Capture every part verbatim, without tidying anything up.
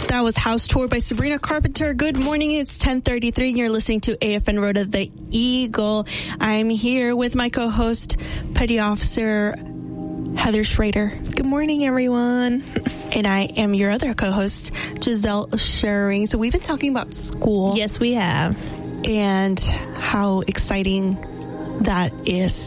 That was House Tour by Sabrina Carpenter. Good morning. It's ten thirty-three and you're listening to A F N Rhoda the Eagle. I'm here with my co-host, Petty Officer Heather Schrader. Good morning, everyone. And I am your other co-host, Giselle Schering. So we've been talking about school. Yes, we have. And how exciting that is.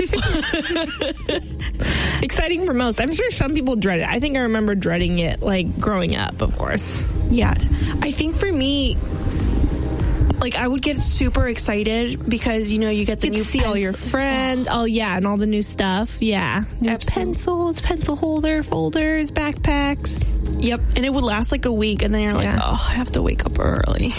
Exciting for most. I'm sure some people dread it. I think I remember dreading it, like, growing up, of course. Yeah. I think for me, like, I would get super excited because, you know, you get the you new see pens- all your friends. Oh. oh, yeah, and all the new stuff. Yeah. New Absolutely. Pencils, pencil holder, folders, backpacks. Yep. And it would last like a week, and then you're like, Yeah. oh, I have to wake up early.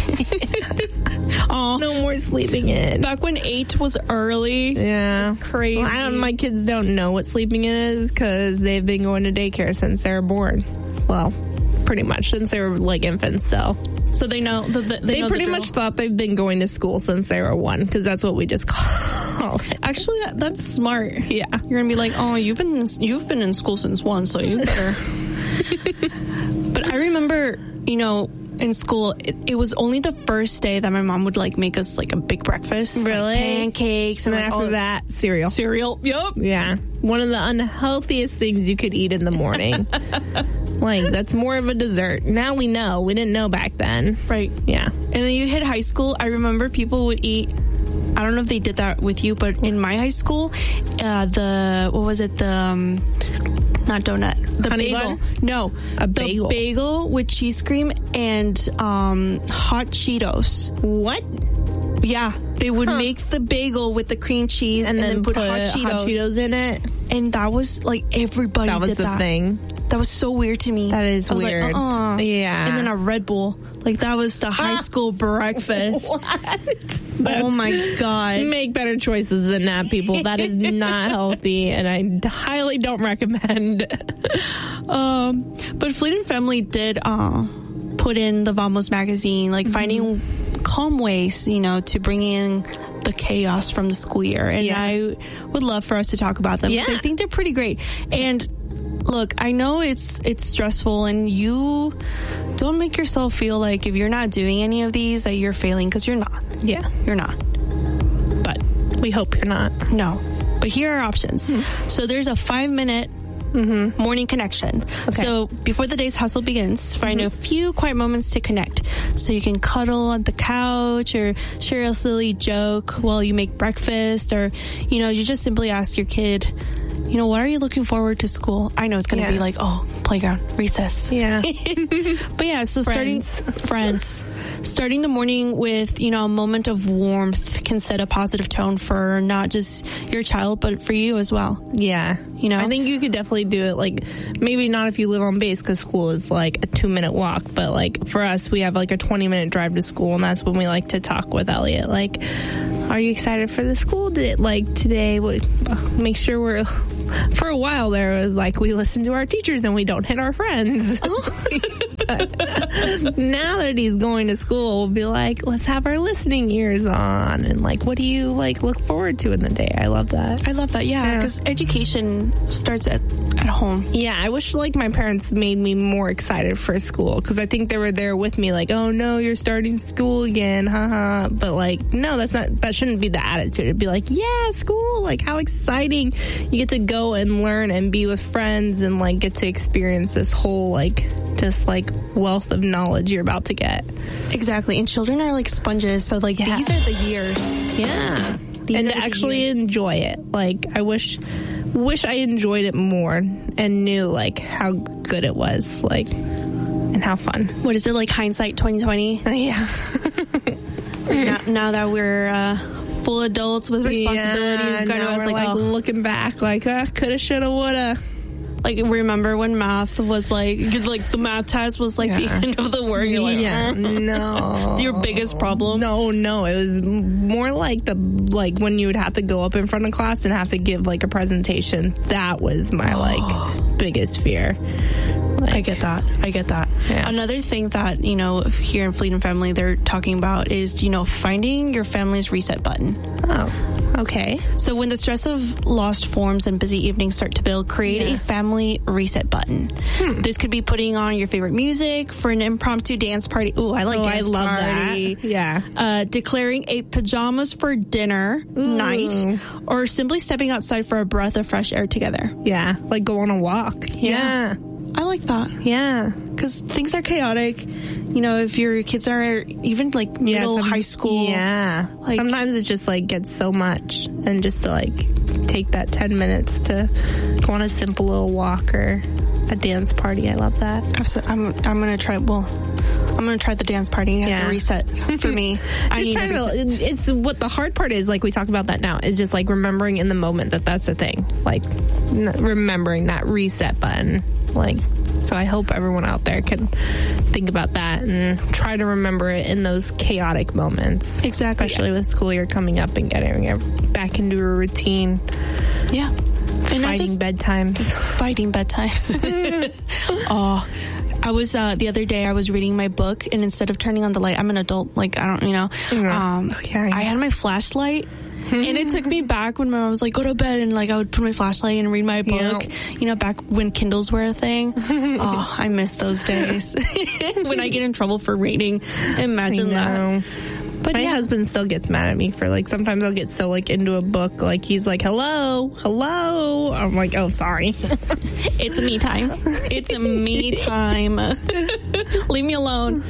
Oh, No more sleeping in. back when eight was early. Yeah. Crazy. Well, I don't, my kids don't know what sleeping in is because they've been going to daycare since they were born. Well, pretty much since they were like infants, so. So they know the, the, they, They know pretty the much thought they've been going to school since they were one, because that's what we just call it. Actually, that, that's smart. Yeah. You're gonna be like, oh, you've been you've been in school since one, so you better. But I remember, you know, in school, it, it was only the first day that my mom would like make us like a big breakfast, Really? like pancakes, And and then like, after all that, cereal. cereal. Yep. Yeah. One of the unhealthiest things you could eat in the morning. Like, that's more of a dessert. Now we know. We didn't know back then. Right. Yeah. And then you hit high school. I remember people would eat. I don't know if they did that with you, but in my high school, uh, the what was it? The um, not donut. The Honey bagel. bun? No, A bagel. The bagel with cheese cream and um, hot Cheetos. What? Yeah, they would Huh. make the bagel with the cream cheese and, And, then, then, put, put hot Cheetos. hot Cheetos in it. And that was like everybody That was did the that. thing. That was so weird to me. That is I was weird. Like, uh-uh. Yeah. And then a Red Bull. Like that was the high school breakfast. What? Oh my God. Make better choices than that, people. That is not healthy, and I highly don't recommend. Um, but Fleet and Family did uh, put in the Vamos magazine, like mm-hmm. finding calm ways, you know, to bring in the chaos from the school year. And Yeah. I would love for us to talk about them because Yeah. I think they're pretty great. And look, I know it's it's stressful, and you don't make yourself feel like if you're not doing any of these that you're failing, because you're not. Yeah. You're not. But We hope you're not. no. But here are options. Mm-hmm. So there's a five minute Mm-hmm. morning connection. Okay. So before the day's hustle begins, find mm-hmm. a few quiet moments to connect. So you can cuddle on the couch or share a silly joke while you make breakfast, or, you know, you just simply ask your kid, you know, what are you looking forward to school? I know it's going to Yeah. be like, oh, playground, recess. Yeah. But yeah, so Friends. starting friends, starting the morning with, you know, a moment of warmth can set a positive tone for not just your child, but for you as well. Yeah. You know? I think you could definitely do it, like, maybe not if you live on base because school is like a two minute walk, but like for us, we have like a twenty minute drive to school, and that's when we like to talk with Elliot. Like, are you excited for the school day? Like today, we make sure we're, for a while there, it was like we listen to our teachers and we don't hit our friends. Now that he's going to school, we'll be like, let's have our listening ears on, and like, what do you like look forward to in the day? I love that. I love that, yeah, because yeah. education starts at, at home. Yeah, I wish like my parents made me more excited for school, because I think they were there with me like, oh no, you're starting school again, haha. But like, no, that's not, that shouldn't be the attitude. It'd be like, yeah, school, like how exciting. You get to go and learn and be with friends and like get to experience this whole like just like wealth of knowledge you're about to get. Exactly. And children are like sponges, so like yeah. these are the years. Yeah. These and are to actually years. enjoy it. Like I wish wish I enjoyed it more and knew like how good it was, like, and how fun. What is it, like hindsight twenty twenty? Uh, yeah. now, now that we're uh full adults with responsibilities, yeah, kind of like, like oh. looking back like uh, coulda, shoulda, woulda. Like, remember when math was like, like the math test was like yeah. the end of the world? You're like, yeah, oh. no. Your biggest problem? No, no. It was more like the, like when you would have to go up in front of class and have to give like a presentation. That was my like biggest fear. Like, I get that. I get that. Yeah. Another thing that, you know, here in Fleet and Family, they're talking about is, you know, finding your family's reset button. Oh. Okay. So when the stress of lost forms and busy evenings start to build, create Yeah. a family reset button. Hmm. This could be putting on your favorite music for an impromptu dance party. Ooh, I like Oh, I dance love party. that. Yeah. Uh, declaring a pajamas for dinner night, or simply stepping outside for a breath of fresh air together. Yeah. Like go on a walk. Yeah. I like that. Yeah. Because things are chaotic. You know, if your kids are even like middle, some- high school. Yeah. Like- Sometimes it just like gets so much, and just to like take that ten minutes to go on a simple little walk or a dance party. I love that. Absolutely. I'm, I'm going to try, well, I'm going to try the dance party as Yeah. a reset for me. I Just need a trying to, reset. it's what the hard part is, like we talk about that now, is just like remembering in the moment that that's a thing. Like n- remembering that reset button. Like, so I hope everyone out there can think about that and try to remember it in those chaotic moments. Exactly. Especially with school year coming up and getting it back into a routine. Yeah. And not Fighting just bedtimes. fighting bedtimes. Oh, I was, uh, the other day I was reading my book, and instead of turning on the light, I'm an adult, like, I don't, you know, Yeah. um, Oh, yeah, yeah. I had my flashlight. And it took me back when my mom was like, go to bed, and like I would put my flashlight and read my book. Yeah. You know, back when Kindles were a thing. Oh, I miss those days. When I get in trouble for reading, imagine that. No. But My yeah, husband still gets mad at me for like, sometimes I'll get so like into a book, like he's like, hello, hello. I'm like, oh, sorry. it's a me time. It's a me time. Leave me alone.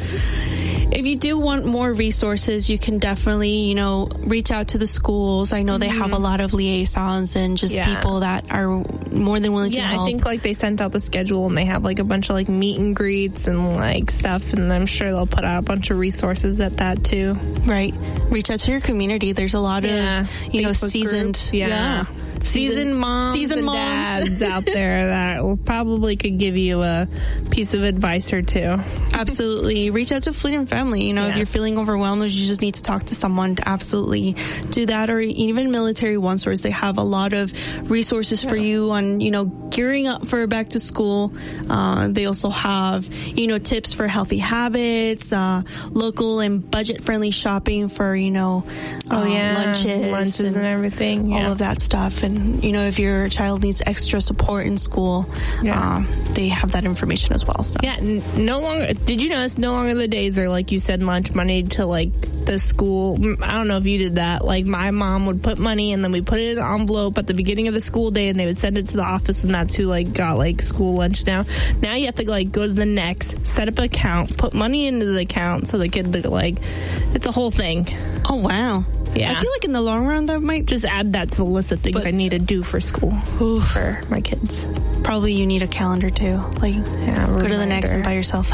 If you do want more resources, you can definitely, you know, reach out to the schools. I know they have a lot of liaisons and just Yeah. people that are more than willing to Yeah, help. I think like they sent out the schedule and they have like a bunch of like meet and greets and like stuff, and I'm sure they'll put out a bunch of resources at that too. Right. Reach out to your community. There's a lot Yeah. of, you know, Facebook seasoned, groups. Yeah. Seasoned moms seasoned and moms. dads out there that will probably could give you a piece of advice or two. Absolutely. Reach out to Freedom Family. You know, if Yeah. you're feeling overwhelmed or you just need to talk to someone, to absolutely do that. Or even Military One Source, they have a lot of resources for you on, you know, gearing up for back to school. Uh, they also have, you know, tips for healthy habits, uh, local and budget friendly shopping for, you know, uh, lunches, lunches and, everything. Yeah. all of that stuff. And, you know, if your child needs extra support in school, Yeah. um, they have that information as well. So. Yeah, n- no longer. Did you notice? No longer the days are like you send lunch money to like the school. Mm, I don't know if you did that. Like my mom would put money and then we put it in an envelope at the beginning of the school day, and they would send it to the office, and that's who like got like school lunch. Now, now you have to like go to the next, set up an account, put money into the account so the kid like it's a whole thing. Oh, wow. Yeah. I feel like in the long run, that might Just add that to the list of things But- I need to do for school Oof. for my kids. Probably you need a calendar too. Like, Yeah, go to the next and reminder. by yourself.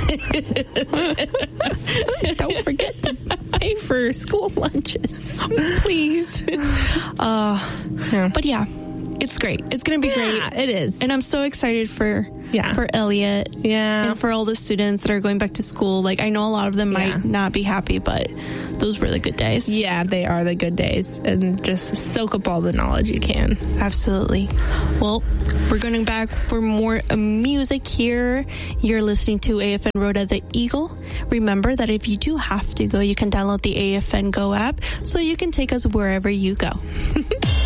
Don't forget to pay for school lunches. Please. Uh, Yeah. but yeah, it's great. It's going to be Yeah, great. it is. And I'm so excited for, Yeah. for Elliot Yeah. and for all the students that are going back to school. Like, I know a lot of them Yeah. might not be happy, but those were the good days. Yeah, they are the good days, and just soak up all the knowledge you can. Absolutely. Well, we're going back for more uh, music here. You're listening to A F N Rhoda the Eagle. Remember that if you do have to go, you can download the A F N Go app so you can take us wherever you go.